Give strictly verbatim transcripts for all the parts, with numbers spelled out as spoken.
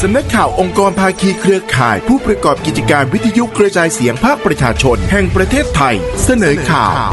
สำนักข่าวองค์กรภาคีเครือข่ายผู้ประกอบกิจการวิทยุกระจายเสียงภาคประชาชนแห่งประเทศไทยเสนอข่าว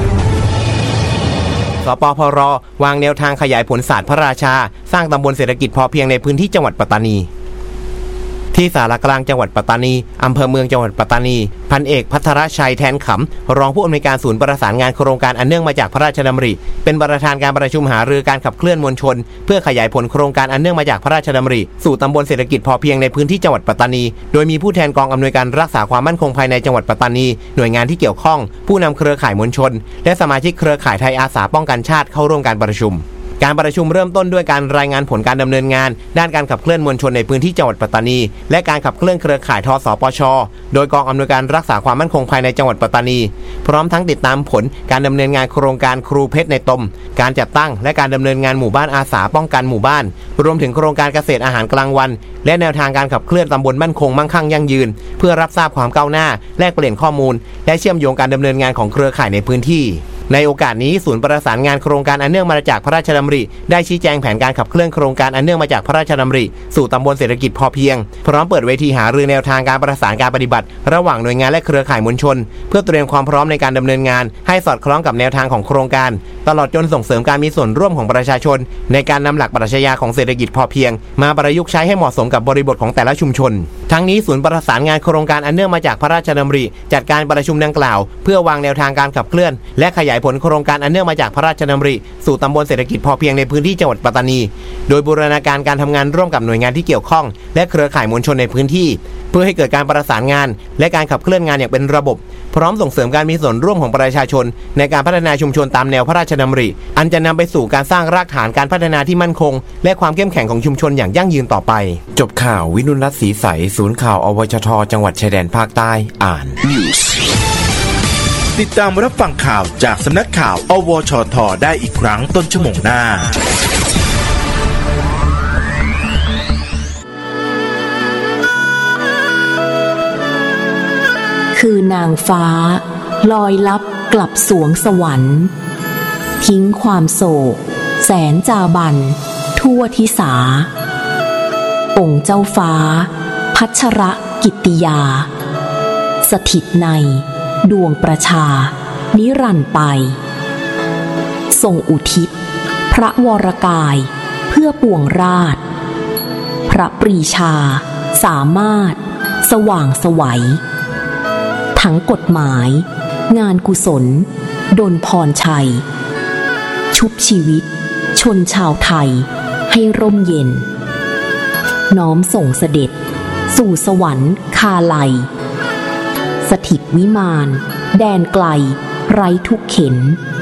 สปพร.วางแนวทางขยายผลศาสตร์พระราชาสร้างตำบลเศรษฐกิจพอเพียงในพื้นที่จังหวัดปัตตานีที่สารกลางจังหวัดปัตตานีอำเภอเมืองจังหวัดปัตตานีพันเอกภัทรชัยแทนขำรองผู้อำนวยการศูนย์ประสานงานโครงการอันเนื่องมาจากพระราชดำริเป็นประธานการประชุมหารือการขับเคลื่อนมวลชนเพื่อขยายผลโครงการอันเนื่องมาจากพระราชดำริสู่ตำบลเศรษฐกิจพอเพียงในพื้นที่จังหวัดปัตตานีโดยมีผู้แทนกองอำนวยการรักษาความมั่นคงภายในจังหวัดปัตตานีหน่วยงานที่เกี่ยวข้องผู้นำเครือข่ายมวลชนและสมาชิกเครือข่ายไทยอาสาป้องกันชาติเข้าร่วมการประชุมการประชุมเริ่มต้นด้วยการรายงานผลการดำเนินงานด้านการขับเคลื่อนมวลชนในพื้นที่จังหวัดปัตตานีและการขับเคลื่อนเครือข่ายทสปช.โดยกองอำนวยการรักษาความมั่นคงภายในจังหวัดปัตตานีพร้อมทั้งติดตามผลการดำเนินงานโครงการครูเพชรในตมการจัดตั้งและการดำเนินงานหมู่บ้านอาสาป้องกันหมู่บ้านรวมถึงโครงการเกษตรอาหารกลางวันและแนวทางการขับเคลื่อนตำบลมั่นคงมั่งคั่งยั่งยืนเพื่อรับทราบความก้าวหน้าแลกเปลี่ยนข้อมูลและเชื่อมโยงการดำเนินงานของเครือข่ายในพื้นที่ในโอกาสนี้ศูนย์ประสานงานโครงการอันเนื่องมาจากพระราชดำริได้ชี้แจงแผนการขับเคลื่อนโครงการอันเนื่องมาจากพระราชดำริสู่ตำบลเศรษฐกิจพอเพียงพร้อมเปิดเวทีหารือแนวทางการประสานการปฏิบัติระหว่างหน่วยงานและเครือข่ายมวลชนเพื่อเตรียมความพร้อมในการดำเนินงานให้สอดคล้องกับแนวทางของโครงการตลอดจนส่งเสริมการมีส่วนร่วมของประชาชนในการนำหลักปรัชญาของเศรษฐกิจพอเพียงมาประยุกต์ใช้ให้เหมาะสมกับบริบทของแต่ละชุมชนทั้งนี้ศูนย์ประสานงานโครงการอันเนื่องมาจากพระราชดำริจัดการประชุมดังกล่าวเพื่อวางแนวทางการขับเคลื่อนและขยายผลโครงการอันเนื่องมาจากพระราชดำริสู่ตำบลเศรษฐกิจพอเพียงในพื้นที่จังหวัดปัตตานีโดยบูรณาการการทำงานร่วมกับหน่วยงานที่เกี่ยวข้องและเครือข่ายมวลชนในพื้นที่เพื่อให้เกิดการประสานงานและการขับเคลื่อนงานอย่างเป็นระบบพร้อมส่งเสริมการมีส่วนร่วมของประชาชนในการพัฒนาชุมชนตามแนวพระราชดำริอันจะนำไปสู่การสร้างรากฐานการพัฒนาที่มั่นคงและความเข้มแข็งของชุมชนอย่างยั่งยืนต่อไปจบข่าววินุรัตน์ศรีใสศูนย์ข่าวอวชทจังหวัดชายแดนภาคใต้อ่านติดตามรับฟังข่าวจากสำนักข่าวอวชทได้อีกครั้งต้นชั่วโมงหน้าคือนางฟ้าลอยลับกลับสวงสวรรค์ทิ้งความโศกแสนจาบันทั่วทิสาองค์เจ้าฟ้าพัชรกิตติยาสถิตในดวงประชานิรันดร์ไปทรงอุทิศพระวรกายเพื่อปวงราชพระปรีชาสามารถสว่างไสวทั้งกฎหมายงานกุศลดลพรชัยชุบชีวิตชนชาวไทยให้ร่มเย็นน้อมส่งเสด็จสู่สวรรค์คาไลสถิตวิมานแดนไกลไร้ทุกเข็ญ